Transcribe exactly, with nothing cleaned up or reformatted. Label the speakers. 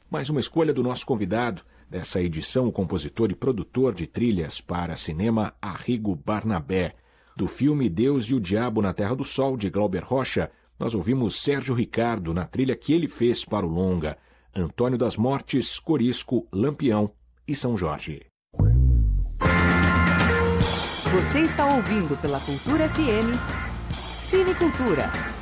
Speaker 1: Mais uma escolha do nosso convidado dessa edição, o compositor e produtor de trilhas para cinema Arrigo Barnabé. Do filme Deus e o Diabo na Terra do Sol, de Glauber Rocha, nós ouvimos Sérgio Ricardo na trilha que ele fez para o longa, Antônio das Mortes, Corisco, Lampião e São Jorge.
Speaker 2: Você está ouvindo pela Cultura F M, Cinecultura.